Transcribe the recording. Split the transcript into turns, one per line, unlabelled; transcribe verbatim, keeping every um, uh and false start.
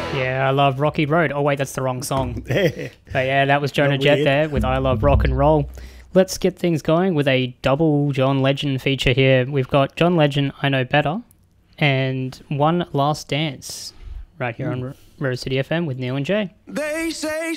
Yeah, I love Rocky Road. Oh, wait, that's the wrong song. But yeah, that was Jonah Jett there with I Love Rock and Roll. Let's get things going with a double John Legend feature here. We've got John Legend, I Know Better, and One Last Dance right here mm. on Rose City F M with Neil and Jay.
They say